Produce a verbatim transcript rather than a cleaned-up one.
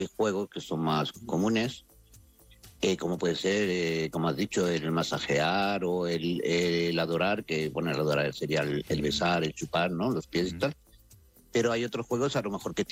juegos que son más comunes, eh, como puede ser, eh, como has dicho, el masajear o el, el adorar, que bueno, el adorar sería el, el besar, el chupar, ¿no? Los pies y tal. Pero hay otros juegos a lo mejor que